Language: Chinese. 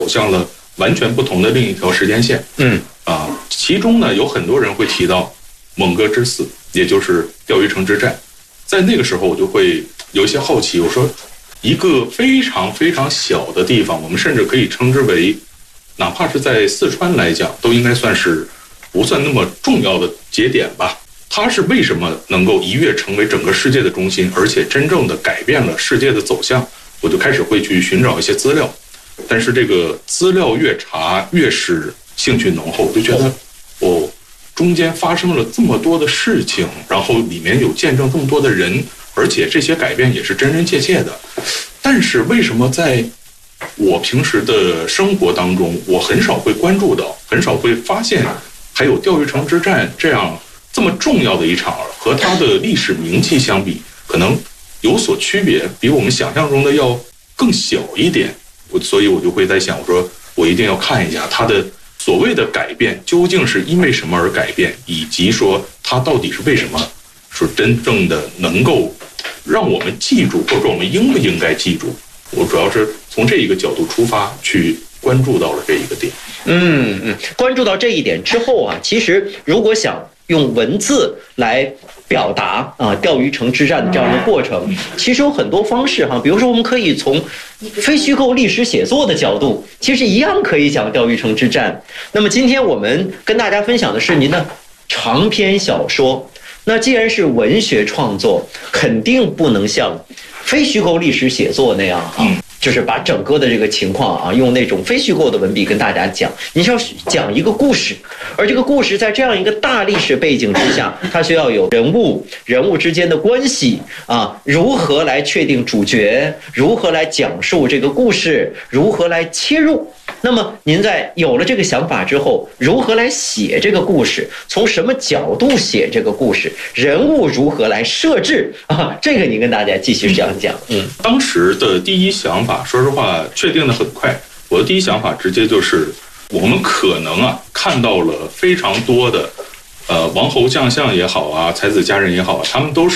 走向了完全不同的另一条时间线。其中呢有很多人会提到蒙哥之死，也就是钓鱼城之战。在那个时候我就会有一些好奇，我说一个非常非常小的地方，我们甚至可以称之为哪怕是在四川来讲都应该算是不算那么重要的节点吧，它是为什么能够一跃成为整个世界的中心，而且真正的改变了世界的走向？我就开始会去寻找一些资料，但是这个资料越查越是兴趣浓厚，就觉得中间发生了这么多的事情，然后里面有见证这么多的人，而且这些改变也是真真切切的。但是为什么在我平时的生活当中，我很少会关注到，很少会发现还有钓鱼城之战这么重要的一场，和它的历史名气相比可能有所区别，比我们想象中的要更小一点。所以我就会在想，我说我一定要看一下它的所谓的改变究竟是因为什么而改变，以及说它到底是为什么说真正的能够让我们记住，或者我们应不应该记住。我主要是从这一个角度出发去关注到了这一个点。 关注到这一点之后啊，其实如果想用文字来表达钓鱼城之战的这样一个过程，其实有很多方式哈。比如说我们可以从非虚构历史写作的角度，其实一样可以讲钓鱼城之战。那么今天我们跟大家分享的是您的长篇小说。那既然是文学创作，肯定不能像非虚构历史写作那样就是把整个的这个情况用那种非虚构的文笔跟大家讲。你是要讲一个故事，而这个故事在这样一个大历史背景之下，它需要有人物之间的关系如何来确定主角，如何来讲述这个故事，如何来切入。那么您在有了这个想法之后，如何来写这个故事，从什么角度写这个故事，人物如何来设置这个你跟大家继续这样讲。 当时的第一想法说实话确定的很快，我的第一想法直接就是我们可能看到了非常多的王侯将相也好才子佳人也好他们都是